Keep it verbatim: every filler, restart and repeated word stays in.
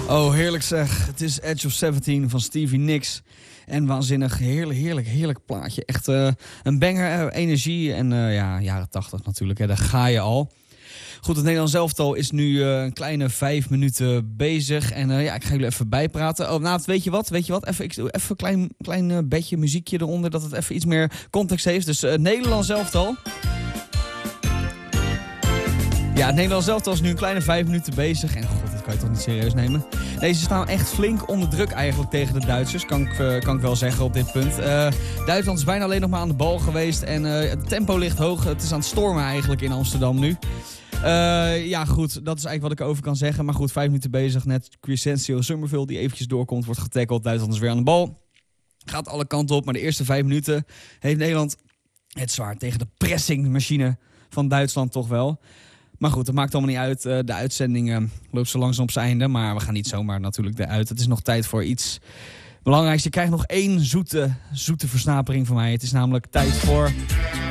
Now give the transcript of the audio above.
Oh, heerlijk zeg. Het is Edge of zeventien van Stevie Nicks. En waanzinnig, heerlijk, heerlijk, heerlijk plaatje. Echt uh, een banger, uh, energie en uh, ja, jaren tachtig natuurlijk. Hè. Daar ga je al. Goed, het Nederlands elftal is nu uh, een kleine vijf minuten bezig. En uh, ja, ik ga jullie even bijpraten. Oh, nou, weet je wat? Weet je wat? Even, ik doe even een klein, klein uh, bedje muziekje eronder, dat het even iets meer context heeft. Dus uh, het Nederlands elftal. Ja, het Nederlands elftal is nu een kleine vijf minuten bezig. En god, dat kan je toch niet serieus nemen. Nee, ze staan echt flink onder druk eigenlijk tegen de Duitsers. Kan ik, uh, kan ik wel zeggen op dit punt. Uh, Duitsland is bijna alleen nog maar aan de bal geweest. En uh, het tempo ligt hoog. Het is aan het stormen eigenlijk in Amsterdam nu. Uh, ja goed, dat is eigenlijk wat ik over kan zeggen. Maar goed, vijf minuten bezig. Net Crescencio Summerville die eventjes doorkomt. Wordt getackeld. Duitsland is weer aan de bal. Gaat alle kanten op. Maar de eerste vijf minuten heeft Nederland het zwaar tegen de pressingmachine van Duitsland toch wel. Maar goed, dat maakt allemaal niet uit. De uitzending uh, loopt zo langzaam op zijn einde. Maar we gaan niet zomaar natuurlijk eruit. Het is nog tijd voor iets belangrijks. Je krijgt nog één zoete, zoete versnapering van mij. Het is namelijk tijd voor